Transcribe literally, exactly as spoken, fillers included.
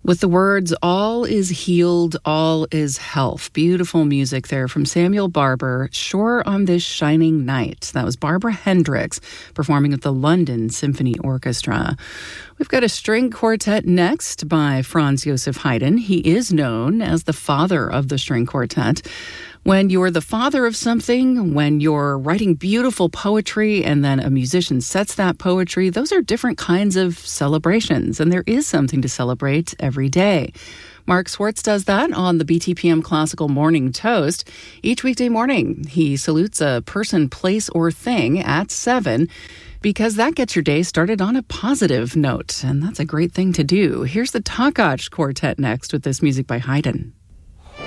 With the words, all is healed, all is health. Beautiful music there from Samuel Barber, Shore on This Shining Night. That was Barbara Hendricks performing with the London Symphony Orchestra. We've got a string quartet next by Franz Joseph Haydn. He is known as the father of the string quartet. When you're the father of something, when you're writing beautiful poetry and then a musician sets that poetry, those are different kinds of celebrations, and there is something to celebrate every day. Mark Swartz does that on the B T P M Classical Morning Toast. Each weekday morning, he salutes a person, place, or thing at seven because that gets your day started on a positive note, and that's a great thing to do. Here's the Takács Quartet next with this music by Haydn.